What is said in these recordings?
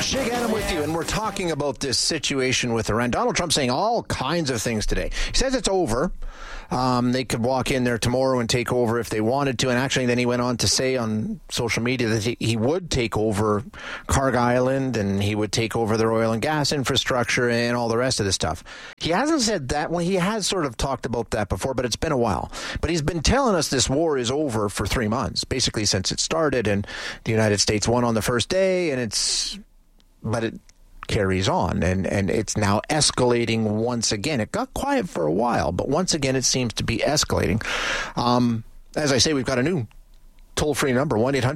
Jake Adam with you, and we're talking about this situation with Iran. Donald Trump saying all kinds of things today. He says it's over. They could walk in there tomorrow and take over if they wanted to. And actually, then he went on to say on social media that he would take over Kharg Island and he would take over their oil and gas infrastructure and all the rest of the stuff. He hasn't said that. Well, he has sort of talked about that before, but it's been a while. But he's been telling us this war is over for 3 months, basically since it started. And the United States won on the first day, and but it carries on, and it's now escalating once again. It got quiet for a while, but once again it seems to be escalating. As I say, we've got a new toll-free number,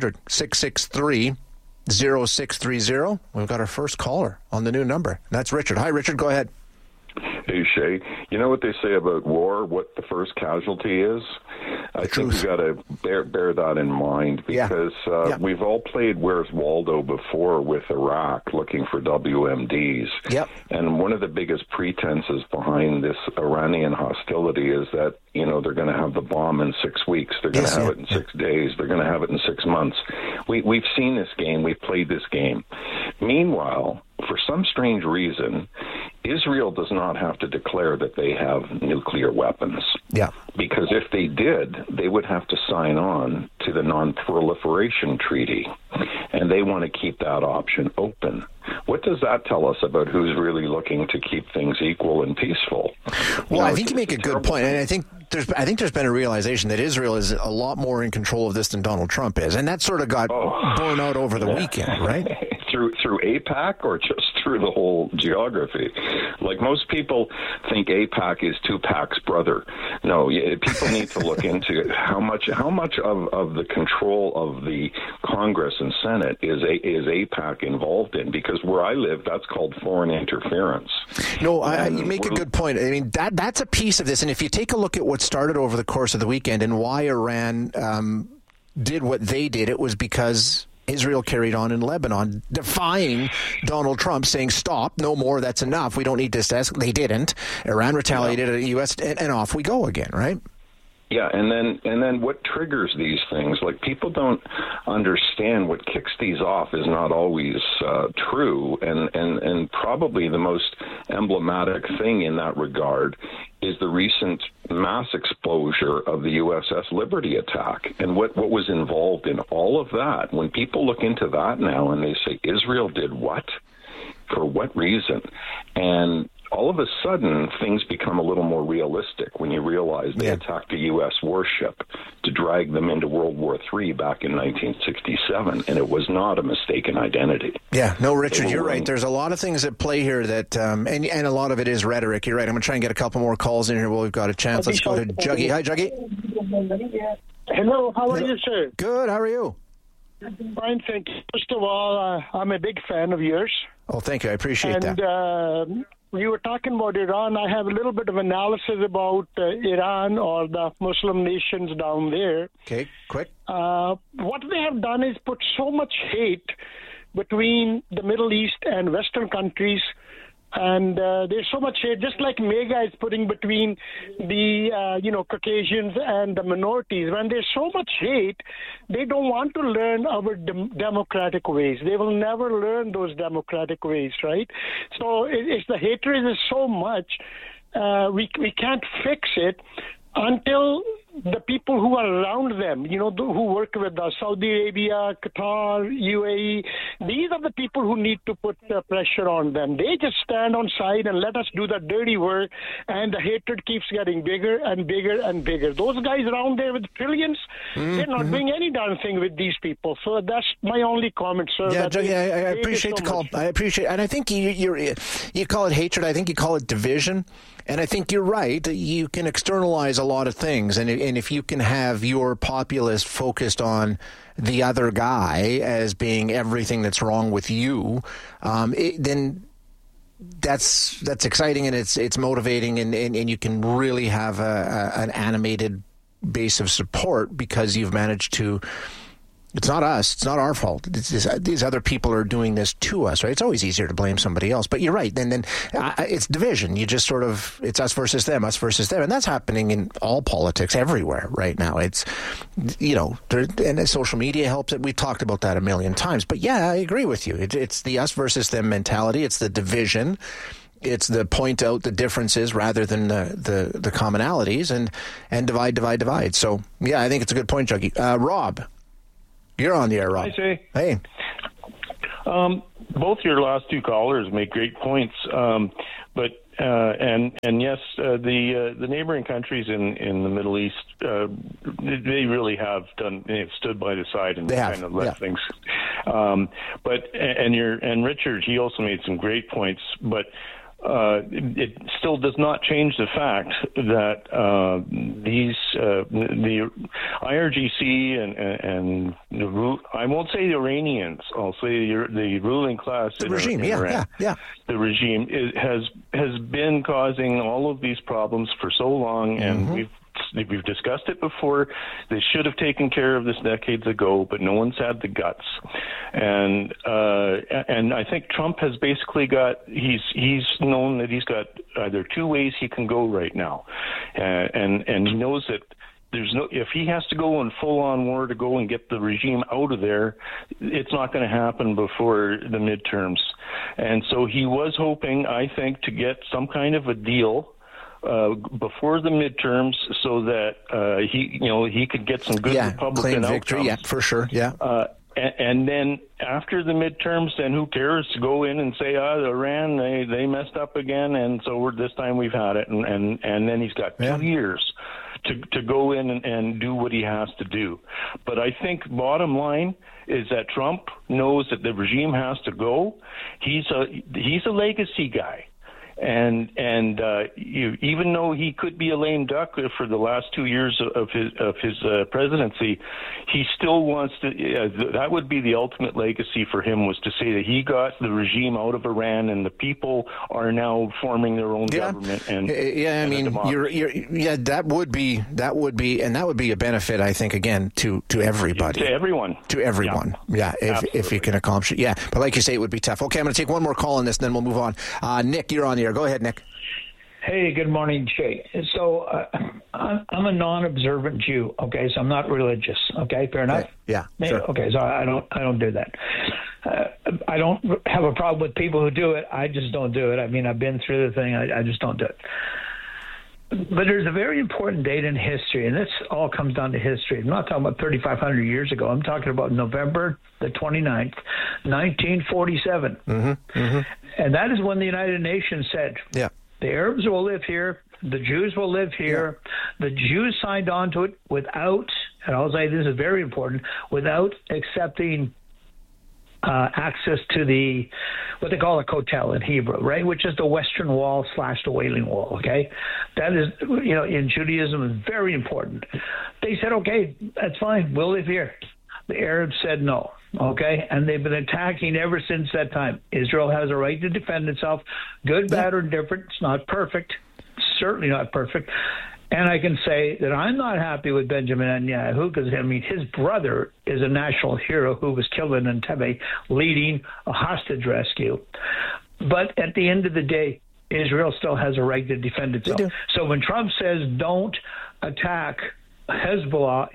1-800-663-0630. We've got our first caller on the new number. That's Richard. Hi, Richard. Go ahead. Hey, Shay. You know what they say about war, what the first casualty is? I think we've got to bear that in mind, because we've all played Where's Waldo before with Iraq, looking for WMDs. Yep. And one of the biggest pretenses behind this Iranian hostility is that, you know, they're going to have the bomb in 6 weeks. They're going to have it in 6 days. They're going to have it in 6 months. We've seen this game. We've played this game. Meanwhile, for some strange reason, Israel does not have to declare that they have nuclear weapons. Yeah. Because if they did, they would have to sign on to the Non-Proliferation Treaty, and they want to keep that option open. What does that tell us about who's really looking to keep things equal and peaceful? Well, I think you make a good point, and I think there's been a realization that Israel is a lot more in control of this than Donald Trump is, and that sort of got borne out over the weekend, right? Through AIPAC, or just through the whole geography? Like, most people think AIPAC is Tupac's brother. No, people need to look into how much of the control of the Congress and Senate is AIPAC involved in, because where I live, that's called foreign interference. No, you make a good point. I mean, that's a piece of this, and if you take a look at what started over the course of the weekend and why Iran did what they did, it was because Israel carried on in Lebanon, defying Donald Trump, saying, stop, no more, that's enough, we don't need this. They didn't. Iran retaliated at the U.S., and off we go again, right? Yeah, and then what triggers these things? Like, people don't understand what kicks these off is not always true, and probably the most emblematic thing in that regard is the recent mass exposure of the USS Liberty attack, and what was involved in all of that. When people look into that now and they say, Israel did what? For what reason? And all of a sudden, things become a little more realistic when you realize they attacked a U.S. warship to drag them into World War III back in 1967, and it was not a mistaken identity. Yeah, no, Richard, you're right. There's a lot of things at play here that, and a lot of it is rhetoric. You're right. I'm going to try and get a couple more calls in here while we've got a chance. Let's go to Juggy. Hi, Juggy. Hello, how are you, sir? Good, how are you? Fine, thank you. First of all, I'm a big fan of yours. Oh, thank you. I appreciate that. And you were talking about Iran. I have a little bit of analysis about Iran, or the Muslim nations down there. Okay, quick. What they have done is put so much hate between the Middle East and Western countries. And there's so much hate, just like MAGA is putting between the, Caucasians and the minorities. When there's so much hate, they don't want to learn our democratic ways. They will never learn those democratic ways, right? So it's the hatred is so much, we can't fix it until the people who are around them, who work with us, Saudi Arabia, Qatar, UAE, these are the people who need to put pressure on them. They just stand on side and let us do the dirty work, and the hatred keeps getting bigger and bigger and bigger. Those guys around there with trillions, they're not doing any darn thing with these people. So that's my only comment, sir. Yeah, I appreciate the call. I appreciate, and I think you call it hatred. I think you call it division. And I think you're right. You can externalize a lot of things. And if you can have your populace focused on the other guy as being everything that's wrong with you, then that's exciting, and it's motivating, and you can really have an animated base of support because you've managed to It's not us. It's not our fault. These other people are doing this to us, right? It's always easier to blame somebody else. But you're right. Then it's division. You just sort of, it's us versus them. And that's happening in all politics everywhere right now. It's, and social media helps it. We've talked about that a million times. But yeah, I agree with you. It's the us versus them mentality. It's the division. It's the point out the differences rather than the commonalities and divide. So, yeah, I think it's a good point, Juggy. Rob. You're on the air, Rob. Hi, Jay. Hey. Both your last two callers make great points, but yes, the neighboring countries in the Middle East, they really have they've stood by the side and kind of let things. But Richard, he also made some great points, but. It still does not change the fact that the IRGC and I won't say the Iranians, I'll say the ruling class, the regime, Iran, the regime has been causing all of these problems for so long, and we've discussed it before. They should have taken care of this decades ago, but no one's had the guts. And I think Trump has basically he's known that he's got either two ways he can go right now, and he knows that if he has to go in full-on war to go and get the regime out of there, it's not going to happen before the midterms. And so he was hoping, I think, to get some kind of a deal before the midterms, so that he could get some good Republican claim victory, outcomes. Yeah, for sure. Yeah. And then after the midterms, then who cares to go in and say, Iran, they messed up again, and so this time we've had it, and then he's got 2 years to go in and do what he has to do. But I think bottom line is that Trump knows that the regime has to go. He's a legacy guy. And even though he could be a lame duck for the last 2 years of his presidency, he still wants to. That would be the ultimate legacy for him, was to say that he got the regime out of Iran, and the people are now forming their own government. And that would be a benefit, I think, again to everybody, to everyone. If you can accomplish it. Yeah, but like you say, it would be tough. Okay, I'm going to take one more call on this, and then we'll move on. Nick, you're on the air. Go ahead, Nick. Hey, good morning, Jay. So I'm a non-observant Jew. Okay, so I'm not religious. Okay, fair enough. Okay. Yeah. Sure. Okay, so I don't do that. I don't have a problem with people who do it. I just don't do it. I mean, I've been through the thing. I just don't do it. But there's a very important date in history, and this all comes down to history. I'm not talking about 3,500 years ago. I'm talking about November the 29th, 1947. And that is when the United Nations said, the Arabs will live here, the Jews will live here. The Jews signed on to it without, and I'll say this is very important, without accepting access to the what they call a kotel in Hebrew, right, which is the Western Wall / the Wailing Wall. Okay, that is, in Judaism is very important. They said, okay, that's fine, we'll live here. The Arabs said no. Okay, and they've been attacking ever since that time. Israel has a right to defend itself, good, bad, or different. It's not perfect, certainly not perfect. And I can say that I'm not happy with Benjamin Netanyahu because, his brother is a national hero who was killed in Entebbe leading a hostage rescue. But at the end of the day, Israel still has a right to defend itself. So when Trump says don't attack Hezbollah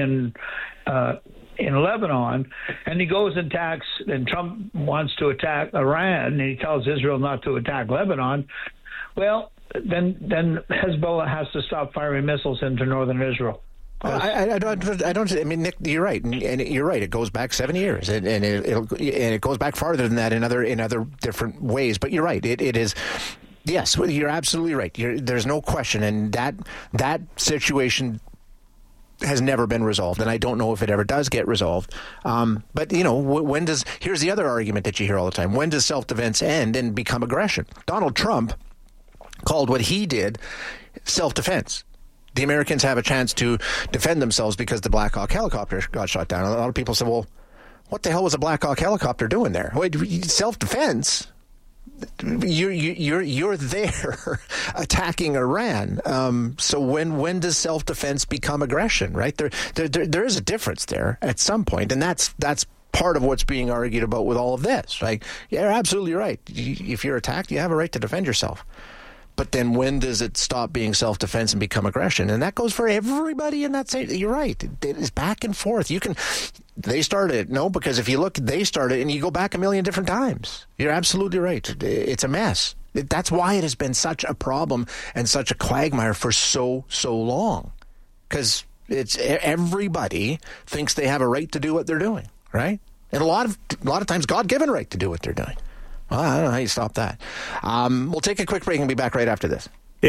in Lebanon, and he goes and attacks, and Trump wants to attack Iran, and he tells Israel not to attack Lebanon, well, then Hezbollah has to stop firing missiles into northern Israel. I don't. I mean, Nick, you're right, and you're right. It goes back 7 years, and it goes back farther than that in other different ways. But you're right. It is. Yes, you're absolutely right. There's no question, and that situation has never been resolved, and I don't know if it ever does get resolved. But when does? Here's the other argument that you hear all the time: when does self-defense end and become aggression? Donald Trump called what he did self-defense. The Americans have a chance to defend themselves because the Black Hawk helicopter got shot down. A lot of people say, well, what the hell was a Black Hawk helicopter doing there? Wait, self-defense? you're there attacking Iran. So when does self-defense become aggression? Right? There is a difference there at some point, and that's part of what's being argued about with all of this. Like, yeah, you're absolutely right. If you're attacked, you have a right to defend yourself. But then when does it stop being self-defense and become aggression? And that goes for everybody in that state. You're right. It is back and forth. They started it. No, because if you look, they started and you go back a million different times. You're absolutely right. It's a mess. That's why it has been such a problem and such a quagmire for so long. Because everybody thinks they have a right to do what they're doing, right? And a lot of times God-given right to do what they're doing. Well, I don't know how you stop that. We'll take a quick break and be back right after this.